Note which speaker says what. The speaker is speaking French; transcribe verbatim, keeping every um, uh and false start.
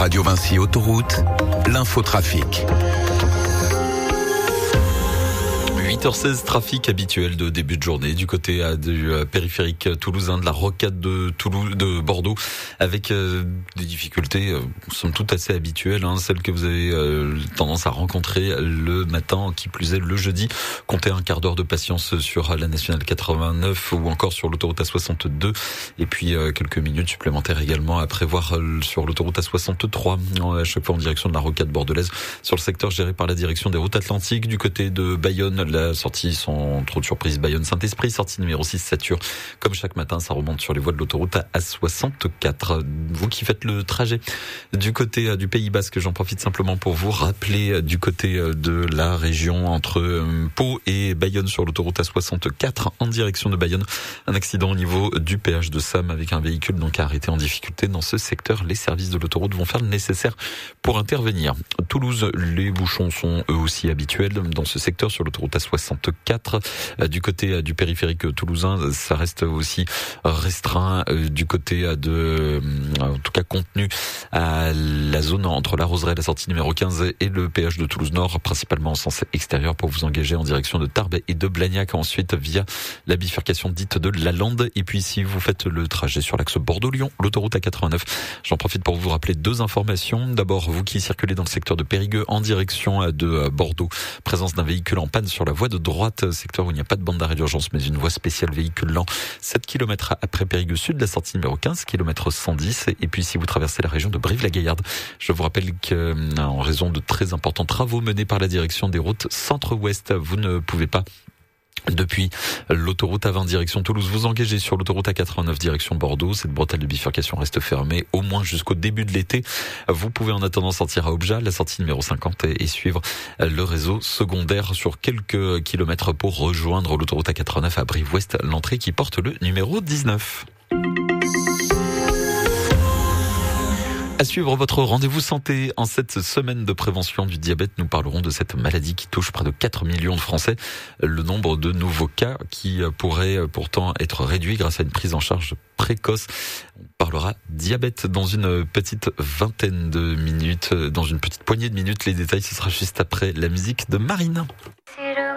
Speaker 1: Radio Vinci Autoroute, l'infotrafic.
Speaker 2: huit heures seize, trafic habituel de début de journée du côté euh, du euh, périphérique toulousain, de la rocade de Toulouse, de Bordeaux, avec euh, des difficultés, euh, somme toute assez habituelles, hein, celles que vous avez euh, tendance à rencontrer le matin, qui plus est le jeudi. Comptez un quart d'heure de patience sur la nationale quatre-vingt-neuf ou encore sur l'autoroute A soixante-deux, et puis euh, quelques minutes supplémentaires également à prévoir euh, sur l'autoroute A soixante-trois, à chaque fois en direction de la rocade bordelaise, sur le secteur géré par la direction des routes atlantiques. Du côté de Bayonne, la sortie sans trop de surprise, Bayonne-Saint-Esprit, sortie numéro six, Satur. Comme chaque matin, ça remonte sur les voies de l'autoroute à A soixante-quatre. Vous qui faites le trajet du côté du Pays Basque, j'en profite simplement pour vous rappeler du côté de la région entre Pau et Bayonne sur l'autoroute A soixante-quatre en direction de Bayonne. Un accident au niveau du péage de Sam avec un véhicule donc arrêté en difficulté dans ce secteur. Les services de l'autoroute vont faire le nécessaire pour intervenir. Toulouse, les bouchons sont eux aussi habituels dans ce secteur sur l'autoroute A soixante-quatre. Du côté du périphérique toulousain, ça reste aussi restreint. Du côté de, en tout cas contenu à la zone entre la Roseraie, la sortie numéro quinze et le péage de Toulouse Nord, principalement en sens extérieur pour vous engager en direction de Tarbes et de Blagnac, ensuite via la bifurcation dite de Lalande. Et puis si vous faites le trajet sur l'axe Bordeaux-Lyon, l'autoroute A quatre-vingt-neuf, j'en profite pour vous rappeler deux informations. D'abord, vous qui circulez dans le secteur de Périgueux en direction de Bordeaux, présence d'un véhicule en panne sur la voie de droite, secteur où il n'y a pas de bande d'arrêt d'urgence mais une voie spéciale véhicule lent, sept kilomètres après Périgueux Sud, la sortie numéro quinze, kilomètre cent dix. Et puis si vous traversez la région de Brive-la-Gaillarde, je vous rappelle qu'en raison de très importants travaux menés par la direction des routes centre-ouest, vous ne pouvez pas depuis l'autoroute A vingt direction Toulouse vous engagez sur l'autoroute A quatre-vingt-neuf direction Bordeaux. Cette bretelle de bifurcation reste fermée au moins jusqu'au début de l'été. Vous pouvez en attendant sortir à Objat, la sortie numéro cinquante, et suivre le réseau secondaire sur quelques kilomètres pour rejoindre l'autoroute A quatre-vingt-neuf à Brive-Ouest, l'entrée qui porte le numéro dix-neuf. À suivre votre rendez-vous santé en cette semaine de prévention du diabète. Nous parlerons de cette maladie qui touche près de quatre millions de Français. Le nombre de nouveaux cas qui pourrait pourtant être réduit grâce à une prise en charge précoce. On parlera diabète dans une petite vingtaine de minutes, dans une petite poignée de minutes. Les détails, ce sera juste après la musique de Marine.